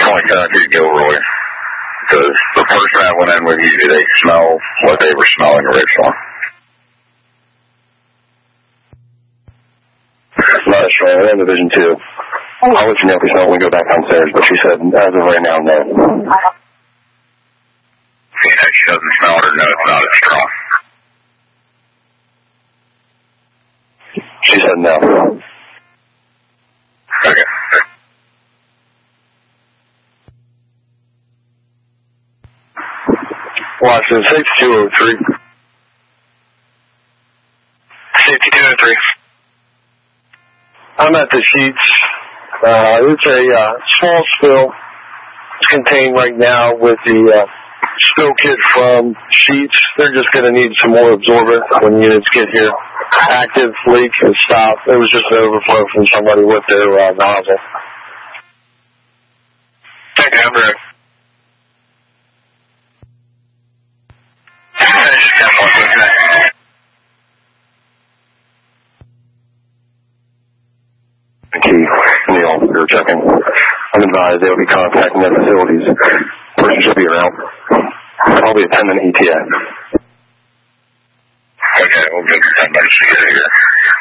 Point Concrete, Gilroy. Because the person that went in with you, they smell what they were smelling originally. Not sure. We're in Division 2. I'll let you know if we smell when we go back downstairs, but she said, as of right now, no. Yeah, she doesn't smell it or no, it's not as strong. She said no. Okay. Washington, 6203. 6203. I'm at the sheets. It's a small spill. It's contained right now with the spill kit from sheets. They're just going to need some more absorbent when units get here. Active leak has stopped. It was just an overflow from somebody with their nozzle. Okay, I'm ready. Key, Neil, we were checking. I'm advised they'll be contacting their facilities. Person should be around. Probably a 10-minute ETA. Okay, we'll get 10 minutes to get here.